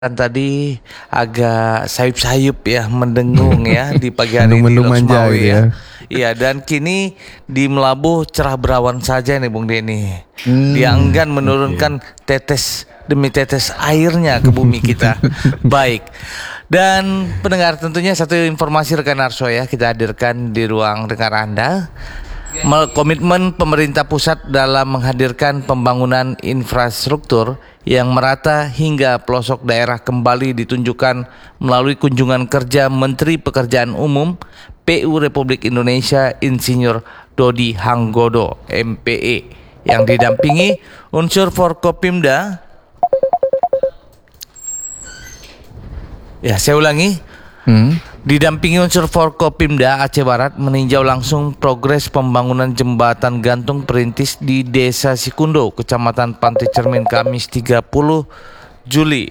Kan tadi agak sayup-sayup ya, mendengung ya di pagi hari di Mendung-mendung manja Loksmawe gitu ya. ya. Iya, dan kini di Melabuh cerah berawan saja nih Bung Denny. Dia enggan Oke. menurunkan tetes demi tetes airnya ke bumi kita. Baik. Dan pendengar, tentunya satu informasi rekan Arso ya kita hadirkan di ruang dengar Anda. Komitmen pemerintah pusat dalam menghadirkan pembangunan infrastruktur yang merata hingga pelosok daerah kembali ditunjukkan melalui kunjungan kerja Menteri Pekerjaan Umum PU Republik Indonesia Insinyur Dodi Hanggodo MPE yang didampingi unsur Forkopimda. Ya, saya ulangi. Didampingi unsur Forkopimda Aceh Barat meninjau langsung progres pembangunan jembatan gantung perintis di Desa Sikundo, Kecamatan Pantai Cermin, Kamis 30 Juli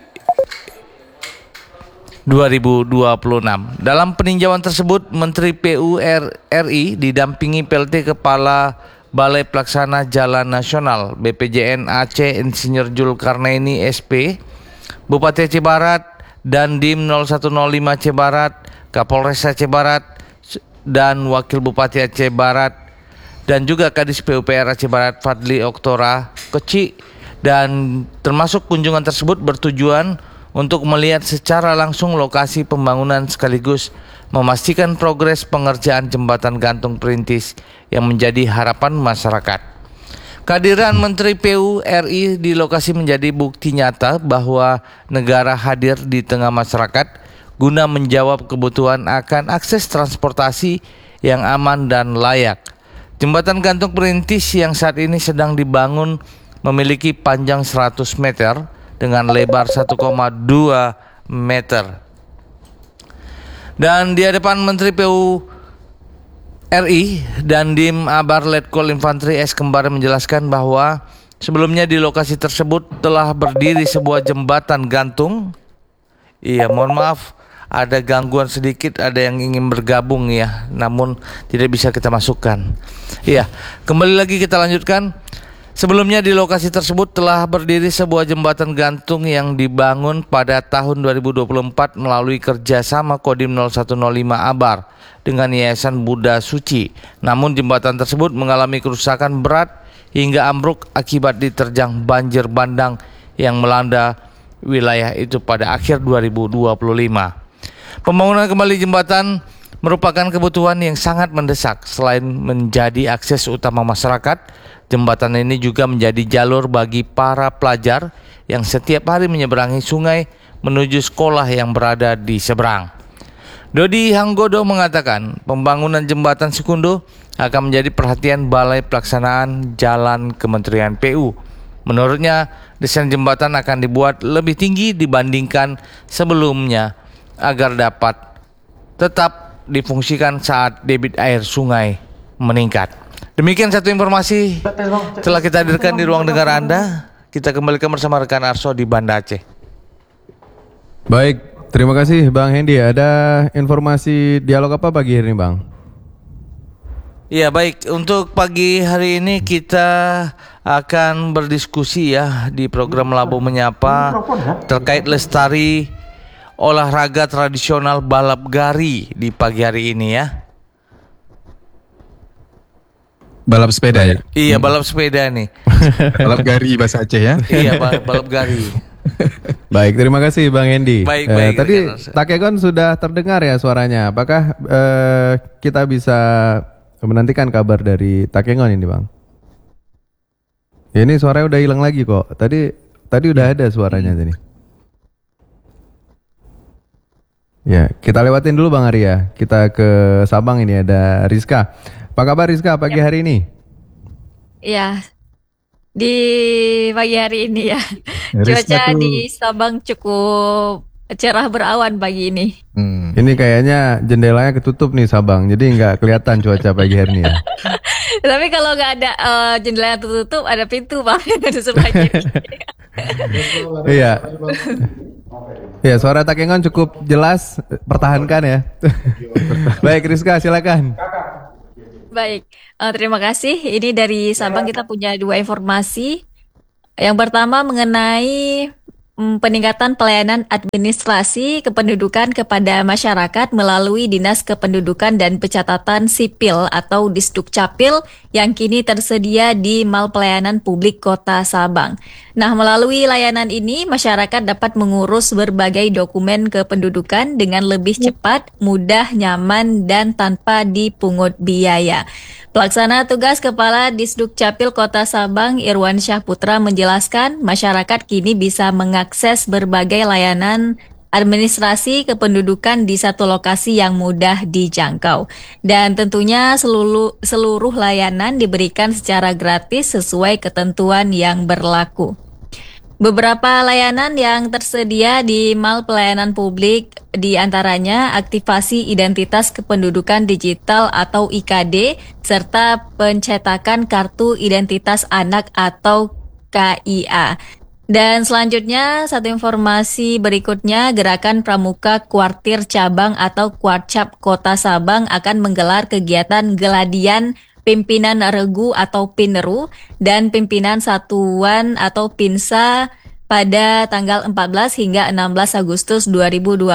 2026. Dalam peninjauan tersebut, Menteri PU RI didampingi PLT Kepala Balai Pelaksana Jalan Nasional BPJN Aceh Insinyur Julkarnaini SP, Bupati Aceh Barat, Dandim 0105 Aceh Barat, Kapolres Aceh Barat, dan Wakil Bupati Aceh Barat, dan juga Kadis PUPR Aceh Barat Fadli Oktora Keci. Dan termasuk kunjungan tersebut bertujuan untuk melihat secara langsung lokasi pembangunan sekaligus memastikan progres pengerjaan jembatan gantung perintis yang menjadi harapan masyarakat. Kehadiran Menteri PU RI di lokasi menjadi bukti nyata bahwa negara hadir di tengah masyarakat guna menjawab kebutuhan akan akses transportasi yang aman dan layak. Jembatan gantung perintis yang saat ini sedang dibangun memiliki panjang 100 meter dengan lebar 1,2 meter. Dan di hadapan Menteri PU RI dan Dim Abar Letkol Infanteri S. Kembara menjelaskan bahwa sebelumnya di lokasi tersebut telah berdiri sebuah jembatan gantung. Iya, mohon maaf, ada gangguan sedikit, ada yang ingin bergabung ya, namun tidak bisa kita masukkan. Iya, kembali lagi kita lanjutkan. Sebelumnya di lokasi tersebut telah berdiri sebuah jembatan gantung yang dibangun pada tahun 2024 melalui kerjasama Kodim 0105 Abar dengan Yayasan Buddha Suci. Namun jembatan tersebut mengalami kerusakan berat hingga ambruk akibat diterjang banjir bandang yang melanda wilayah itu pada akhir 2025. Pembangunan kembali jembatan merupakan kebutuhan yang sangat mendesak. Selain menjadi akses utama masyarakat, jembatan ini juga menjadi jalur bagi para pelajar yang setiap hari menyeberangi sungai menuju sekolah yang berada di seberang. Dodi Hanggodo mengatakan pembangunan jembatan Sikundo akan menjadi perhatian Balai Pelaksanaan Jalan Kementerian PU. Menurutnya, desain jembatan akan dibuat lebih tinggi dibandingkan sebelumnya agar dapat tetap difungsikan saat debit air sungai meningkat. Demikian satu informasi telah kita hadirkan di ruang dengar Anda. Kita kembalikan bersama rekan Arso di Banda Aceh. Baik, terima kasih Bang Hendy. Ada informasi dialog apa pagi hari ini Bang? Ya baik, untuk pagi hari ini kita akan berdiskusi ya di program Labu Menyapa terkait lestari olahraga tradisional balap gari di pagi hari ini ya. Balap sepeda ya? Iya, balap sepeda nih. Balap gari bahasa Aceh ya? Iya, balap gari. Baik, terima kasih Bang Hendy. Baik, Tadi Takegon sudah terdengar ya suaranya. Apakah kita bisa menantikan kabar dari Takegon ini Bang? Ini suaranya udah hilang lagi kok. Tadi udah ada suaranya tadi. Ya, kita lewatin dulu Bang Arya. Kita ke Sabang, ini ada Rizka. Apa kabar Rizka pagi hari ini? Ya, di pagi hari ini ya. Rizka Cuaca tuh, di Sabang cukup cerah berawan pagi ini. Ini kayaknya jendelanya ketutup nih Sabang, jadi nggak kelihatan cuaca pagi hari ini ya. Tapi kalau nggak ada jendela yang tertutup, ada pintu Pak di sebelah kiri. Iya. Ya, suara Takengon cukup jelas, pertahankan ya. Baik Rizka, silakan. Baik, terima kasih. Ini dari Sabang kita punya dua informasi. Yang pertama mengenai peningkatan pelayanan administrasi kependudukan kepada masyarakat melalui Dinas Kependudukan dan Pencatatan Sipil atau Disdukcapil yang kini tersedia di Mal Pelayanan Publik Kota Sabang. Nah, melalui layanan ini masyarakat dapat mengurus berbagai dokumen kependudukan dengan lebih cepat, mudah, nyaman, dan tanpa dipungut biaya. Pelaksana tugas Kepala Disdukcapil Kota Sabang Irwan Syah Putra menjelaskan masyarakat kini bisa mengakses berbagai layanan administrasi kependudukan di satu lokasi yang mudah dijangkau. Dan tentunya seluruh layanan diberikan secara gratis sesuai ketentuan yang berlaku. Beberapa layanan yang tersedia di Mal Pelayanan Publik diantaranya aktivasi identitas kependudukan digital atau IKD serta pencetakan kartu identitas anak atau KIA. Dan selanjutnya satu informasi berikutnya, Gerakan Pramuka Kuartir Cabang atau Kuarcap Kota Sabang akan menggelar kegiatan geladian Pimpinan Regu atau Pinru dan Pimpinan Satuan atau Pinsa pada tanggal 14 hingga 16 Agustus 2026.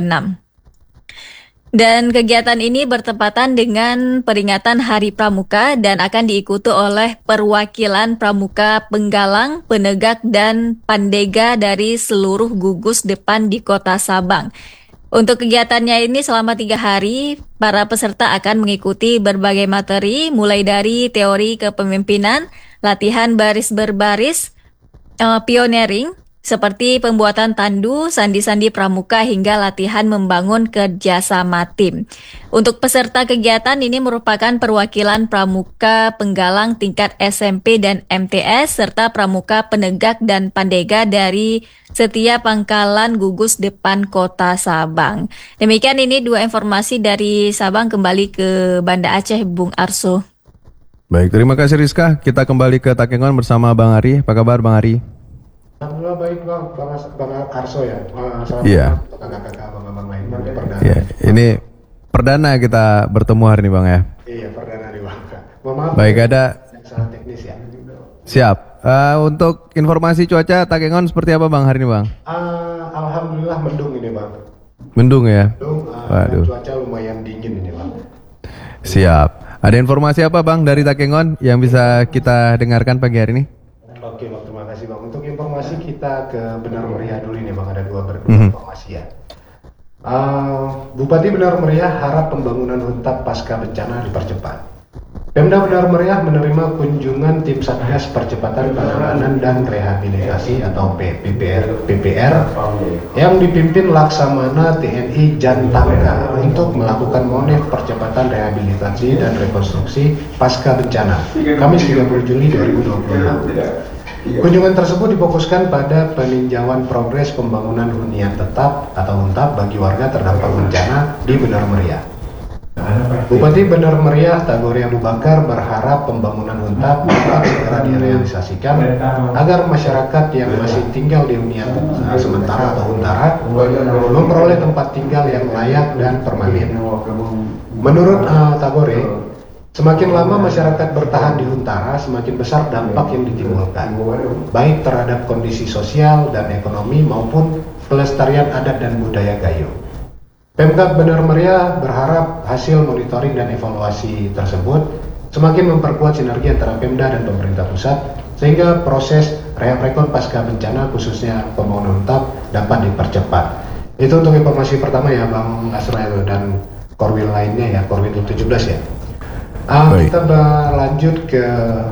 Dan kegiatan ini bertepatan dengan peringatan Hari Pramuka dan akan diikuti oleh perwakilan pramuka penggalang, penegak, dan pandega dari seluruh gugus depan di Kota Sabang. Untuk kegiatannya ini selama 3 hari, para peserta akan mengikuti berbagai materi, mulai dari teori kepemimpinan, latihan baris berbaris, pioneering, seperti pembuatan tandu, sandi-sandi pramuka, hingga latihan membangun kerjasama tim. Untuk peserta kegiatan ini merupakan perwakilan pramuka penggalang tingkat SMP dan MTS, serta pramuka penegak dan pandega dari setiap pangkalan gugus depan Kota Sabang. Demikian ini 2 informasi dari Sabang, kembali ke Banda Aceh, Bung Arso. Baik, terima kasih Rizka. Kita kembali ke Takengon bersama Bang Ari. Apa kabar Bang Ari? Alhamdulillah baik Bang Arso ya. Selamat Iya. untuk kakak-kakak abang-abang lainnya di perdana. Ya, ini perdana kita bertemu hari ini Bang ya. Iya, perdana di Bang. Mohon maaf. Baik, ada Salah teknis ya. siap. Untuk informasi cuaca Takengon seperti apa Bang hari ini Bang? Alhamdulillah mendung ini Bang. Mendung ya? Mendung, Waduh. cuaca lumayan dingin ini Bang. Siap. Ada informasi apa Bang dari Takengon yang bisa kita dengarkan pagi hari ini? Oke Bang, terima kasih Bang. Untuk informasi kita ke Benar Meriah dulu ini Bang, ada dua informasi ya. Bupati Benar Meriah harap pembangunan huntap pasca bencana dipercepat. Pemda Benar Meriah menerima kunjungan tim Satgas Percepatan Penanganan dan Rehabilitasi atau PPR yang dipimpin Laksamana TNI Jantangga untuk melakukan monef percepatan rehabilitasi dan rekonstruksi pasca bencana Kamis 30 Juli 2026. Kunjungan tersebut difokuskan pada peninjauan progres pembangunan hunian tetap atau huntap bagi warga terdampak bencana di Benar Meriah. Bupati Benar Meriah Tagore Abu Bakar berharap pembangunan huntap dapat segera direalisasikan agar masyarakat yang masih tinggal di hunian sementara atau huntara memperoleh tempat tinggal yang layak dan permanen. Menurut Tagore, semakin lama masyarakat bertahan di huntara, semakin besar dampak yang ditimbulkan, baik terhadap kondisi sosial dan ekonomi maupun pelestarian adat dan budaya Gayo. Pemkab Benar Meriah berharap hasil monitoring dan evaluasi tersebut semakin memperkuat sinergi antara Pemda dan pemerintah pusat sehingga proses rekon pasca bencana khususnya pembangunan huntap dapat dipercepat. Itu untuk informasi pertama ya Bang Asrael dan Korwil lainnya ya, Korwil 17 ya. Kita berlanjut ke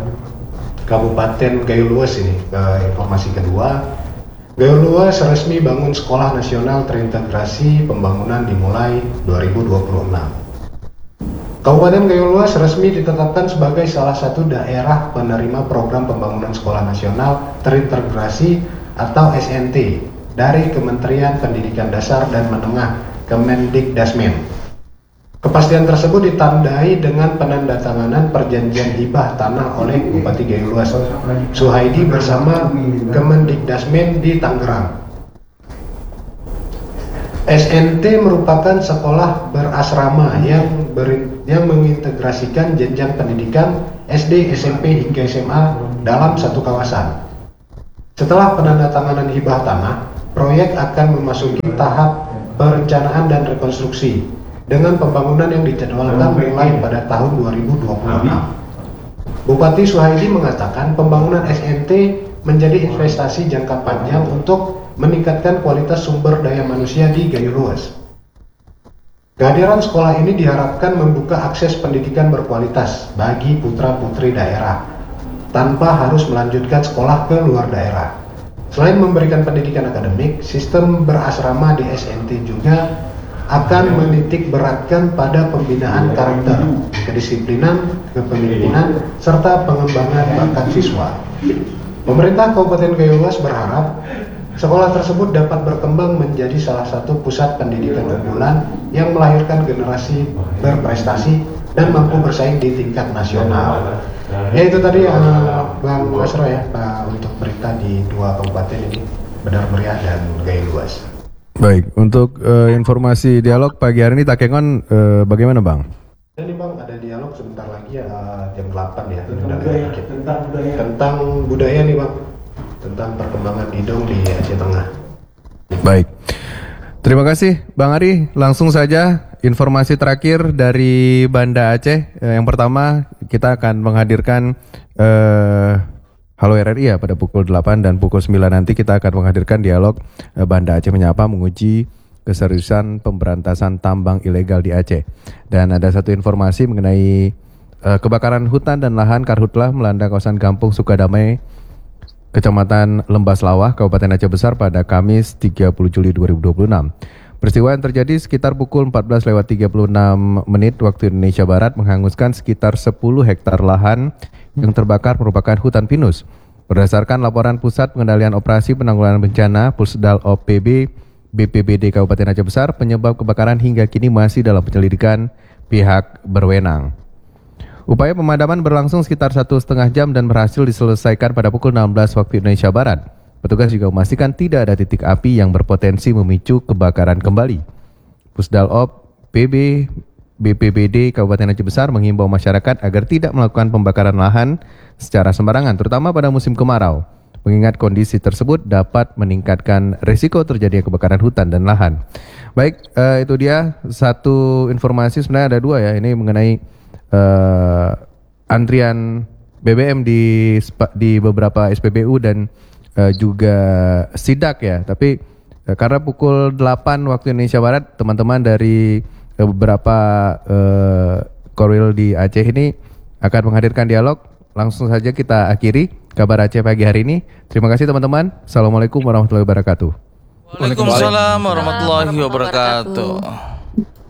Kabupaten Gayo Luas ini, ke informasi kedua. Gayo Luas resmi bangun sekolah nasional terintegrasi, pembangunan dimulai 2026. Kabupaten Gayo Luas resmi ditetapkan sebagai salah satu daerah penerima program pembangunan sekolah nasional terintegrasi atau SNT dari Kementerian Pendidikan Dasar dan Menengah Kemendikdasmen. Kepastian tersebut ditandai dengan penandatanganan perjanjian hibah tanah oleh Bupati Gayo Luas Suhaidi bersama Kemendikdasmen di Tangerang. SNT merupakan sekolah berasrama yang mengintegrasikan jenjang pendidikan SD, SMP hingga SMA dalam satu kawasan. Setelah penandatanganan hibah tanah, proyek akan memasuki tahap perencanaan dan rekonstruksi dengan pembangunan yang dijadwalkan mulai pada tahun 2026. Bupati Suhaidi mengatakan pembangunan SMT menjadi investasi jangka panjang untuk meningkatkan kualitas sumber daya manusia di Gayo Luas. Kehadiran sekolah ini diharapkan membuka akses pendidikan berkualitas bagi putra-putri daerah tanpa harus melanjutkan sekolah ke luar daerah. Selain memberikan pendidikan akademik, sistem berasrama di SMT juga akan menitik beratkan pada pembinaan karakter, kedisiplinan, kepemimpinan, serta pengembangan bakat siswa. Pemerintah Kabupaten Gayo Luas berharap sekolah tersebut dapat berkembang menjadi salah satu pusat pendidikan unggulan yang melahirkan generasi berprestasi dan mampu bersaing di tingkat nasional. Ya itu tadi Bang Asro ya Pak, untuk berita di dua kabupaten ini, Benar Meriah dan Gayo Luas. Baik, untuk informasi dialog pagi hari ini Takengon bagaimana Bang? Ini Bang ada dialog sebentar lagi ya jam 8 ya tentang budaya nih Bang, tentang perkembangan Idong di Aceh Tengah. Baik, terima kasih Bang Ari. Langsung saja informasi terakhir dari Banda Aceh. Yang pertama kita akan menghadirkan Halo RRI ya pada pukul 8 dan pukul 9 nanti kita akan menghadirkan dialog Banda Aceh Menyapa menguji keseriusan pemberantasan tambang ilegal di Aceh. Dan ada satu informasi mengenai kebakaran hutan dan lahan karhutlah melanda kawasan Kampung Sukadamai, Kecamatan Lembas Lawah, Kabupaten Aceh Besar pada Kamis 30 Juli 2026. Peristiwa yang terjadi sekitar pukul 14.36 waktu Indonesia Barat menghanguskan sekitar 10 hektar lahan yang terbakar merupakan hutan pinus. Berdasarkan laporan Pusat Pengendalian Operasi Penanggulangan Bencana Pusdal OPB BPBD Kabupaten Aceh Besar, penyebab kebakaran hingga kini masih dalam penyelidikan pihak berwenang. Upaya pemadaman berlangsung sekitar 1,5 jam dan berhasil diselesaikan pada pukul 16 waktu Indonesia Barat. Petugas juga memastikan tidak ada titik api yang berpotensi memicu kebakaran kembali. Pusdal OP PB BPBD Kabupaten Aceh Besar menghimbau masyarakat agar tidak melakukan pembakaran lahan secara sembarangan, terutama pada musim kemarau, mengingat kondisi tersebut dapat meningkatkan risiko terjadinya kebakaran hutan dan lahan. Baik, itu dia satu informasi, sebenarnya ada dua ya, ini mengenai antrian BBM di beberapa SPBU dan juga sidak ya. Tapi karena pukul 8 waktu Indonesia Barat, teman-teman dari beberapa korwil di Aceh ini akan menghadirkan dialog. Langsung saja kita akhiri Kabar Aceh pagi hari ini. Terima kasih teman-teman. Assalamualaikum warahmatullahi wabarakatuh. Waalaikumsalam warahmatullahi wabarakatuh.